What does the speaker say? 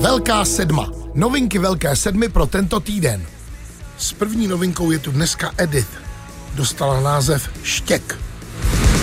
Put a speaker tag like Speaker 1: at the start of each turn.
Speaker 1: Velká sedma. Novinky Velké sedmy pro tento týden. S první novinkou je tu dneska Edith. Dostala název Štěk.